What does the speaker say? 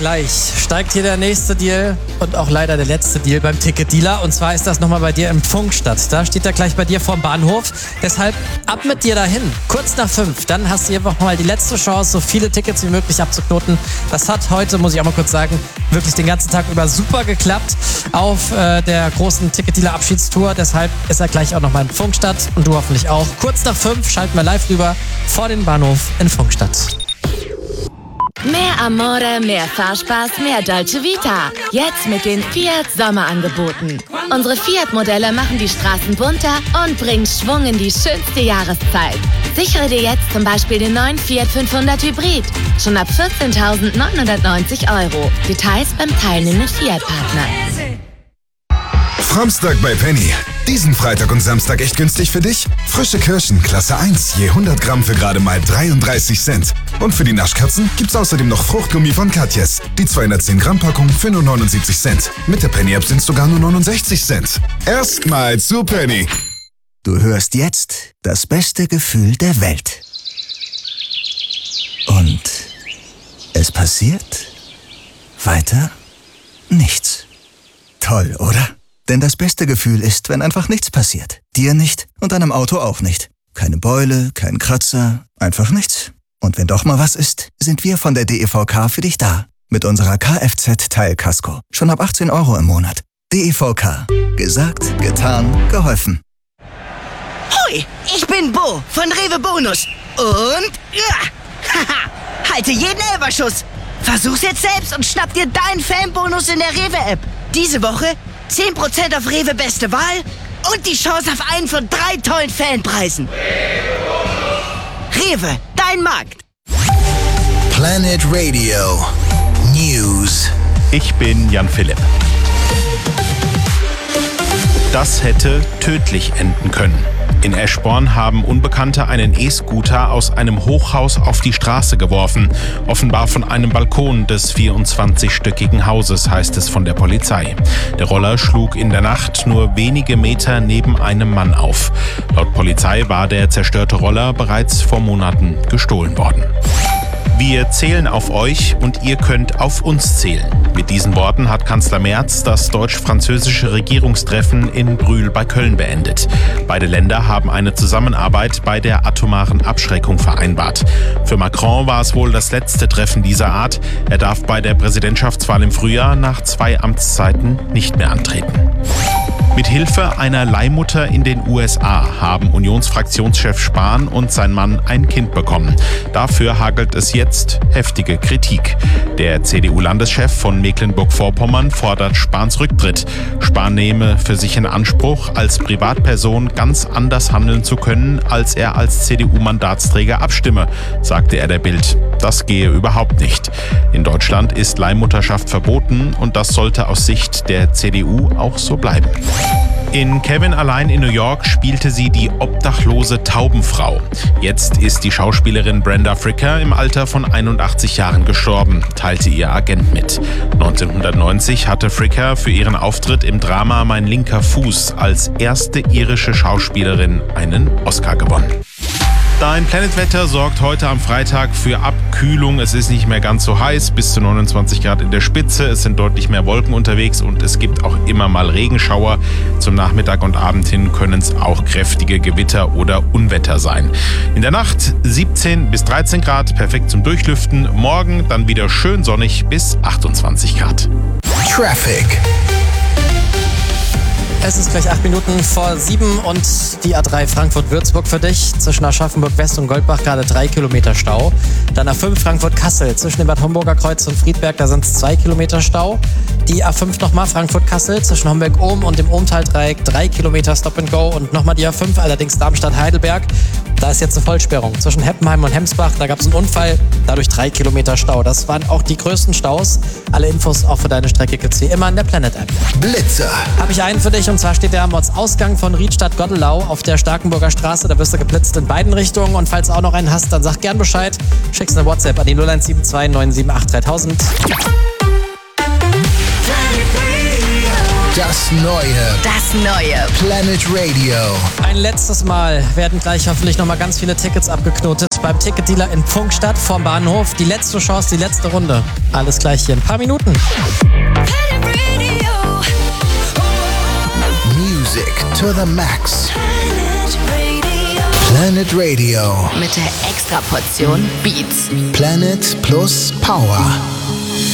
gleich steigt hier der nächste Deal und auch leider der letzte Deal beim Ticketdealer. Und zwar ist das nochmal bei dir im Funkstadt. Da steht er gleich bei dir vorm Bahnhof. Deshalb ab mit dir dahin. Kurz nach 5. Dann hast du hier nochmal die letzte Chance, so viele Tickets wie möglich abzuknoten. Das hat heute, muss ich auch mal kurz sagen, wirklich den ganzen Tag über super geklappt auf der großen Ticketdealer-Abschiedstour. Deshalb ist er gleich auch nochmal in Funkstadt und du hoffentlich auch. Kurz nach 5 schalten wir live rüber vor den Bahnhof in Funkstadt. Mehr Amore, mehr Fahrspaß, mehr Dolce Vita. Jetzt mit den Fiat Sommerangeboten. Unsere Fiat-Modelle machen die Straßen bunter und bringen Schwung in die schönste Jahreszeit. Sichere dir jetzt zum Beispiel den neuen Fiat 500 Hybrid. Schon ab 14.990 €. Details beim teilnehmenden Fiat-Partner. Framstag bei Penny. Diesen Freitag und Samstag echt günstig für dich? Frische Kirschen, Klasse 1, je 100 Gramm für gerade mal 33 Cent. Und für die Naschkatzen gibt's außerdem noch Fruchtgummi von Katjes. Die 210 Gramm Packung für nur 79 Cent. Mit der Penny-App sind's sogar nur 69 Cent. Erstmal zu Penny. Du hörst jetzt das beste Gefühl der Welt. Und es passiert weiter nichts. Toll, oder? Denn das beste Gefühl ist, wenn einfach nichts passiert. Dir nicht und deinem Auto auch nicht. Keine Beule, kein Kratzer, einfach nichts. Und wenn doch mal was ist, sind wir von der DEVK für dich da. Mit unserer Kfz-Teilkasko. Schon ab 18 € im Monat. DEVK. Gesagt, getan, geholfen. Hui, ich bin Bo von Rewe Bonus. Und haha, halte jeden Elferschuss. Versuch's jetzt selbst und schnapp dir deinen Fanbonus in der Rewe-App. Diese Woche 10% auf Rewe Beste Wahl und die Chance auf einen von 3 tollen Fanpreisen. Rewe, dein Markt. Planet Radio News. Ich bin Jan Philipp. Das hätte tödlich enden können. In Eschborn haben Unbekannte einen E-Scooter aus einem Hochhaus auf die Straße geworfen. Offenbar von einem Balkon des 24-stöckigen Hauses, heißt es von der Polizei. Der Roller schlug in der Nacht nur wenige Meter neben einem Mann auf. Laut Polizei war der zerstörte Roller bereits vor Monaten gestohlen worden. Wir zählen auf euch und ihr könnt auf uns zählen. Mit diesen Worten hat Kanzler Merz das deutsch-französische Regierungstreffen in Brühl bei Köln beendet. Beide Länder haben eine Zusammenarbeit bei der atomaren Abschreckung vereinbart. Für Macron war es wohl das letzte Treffen dieser Art. Er darf bei der Präsidentschaftswahl im Frühjahr nach 2 Amtszeiten nicht mehr antreten. Mit Hilfe einer Leihmutter in den USA haben Unionsfraktionschef Spahn und sein Mann ein Kind bekommen. Dafür hagelt es jetzt heftige Kritik. Der CDU-Landeschef von Mecklenburg-Vorpommern fordert Spahns Rücktritt. Spahn nehme für sich in Anspruch, als Privatperson ganz anders handeln zu können, als er als CDU-Mandatsträger abstimme, sagte er der Bild. Das gehe überhaupt nicht. In Deutschland ist Leihmutterschaft verboten und das sollte aus Sicht der CDU auch so bleiben. In Kevin allein in New York spielte sie die obdachlose Taubenfrau. Jetzt ist die Schauspielerin Brenda Fricker im Alter von 81 Jahren gestorben, teilte ihr Agent mit. 1990 hatte Fricker für ihren Auftritt im Drama Mein linker Fuß als erste irische Schauspielerin einen Oscar gewonnen. Dein Planetwetter sorgt heute am Freitag für Abkühlung. Es ist nicht mehr ganz so heiß, bis zu 29 Grad in der Spitze. Es sind deutlich mehr Wolken unterwegs und es gibt auch immer mal Regenschauer. Zum Nachmittag und Abend hin können es auch kräftige Gewitter oder Unwetter sein. In der Nacht 17 bis 13 Grad, perfekt zum Durchlüften. Morgen dann wieder schön sonnig bis 28 Grad. Traffic. Es ist gleich 8 Minuten vor 7 und die A3 Frankfurt-Würzburg für dich. Zwischen Aschaffenburg West und Goldbach gerade 3 Kilometer Stau. Dann A5 Frankfurt-Kassel zwischen dem Bad Homburger Kreuz und Friedberg, da sind es 2 Kilometer Stau. Die A5 nochmal Frankfurt-Kassel zwischen Homberg-Ohm und dem Ohmtal-Dreieck 3 Kilometer Stop and Go. Und nochmal die A5, allerdings Darmstadt-Heidelberg. Da ist jetzt eine Vollsperrung zwischen Heppenheim und Hemsbach. Da gab es einen Unfall, dadurch 3 Kilometer Stau. Das waren auch die größten Staus. Alle Infos auch für deine Strecke gibt's wie immer in der Planet-App. Blitzer. Habe ich einen für dich und zwar steht der am Ortsausgang von Riedstadt-Gottelau auf der Starkenburger Straße. Da wirst du geblitzt in beiden Richtungen und falls du auch noch einen hast, dann sag gern Bescheid. Schickst eine WhatsApp an die 0172 978 3000. Das neue Planet Radio. Ein letztes Mal werden gleich hoffentlich nochmal ganz viele Tickets abgeknotet beim Ticketdealer in Pfungstadt vorm Bahnhof. Die letzte Chance, die letzte Runde. Alles gleich hier in ein paar Minuten. Music to the max. Planet Radio. Mit der Extraportion Beats. Planet plus Power.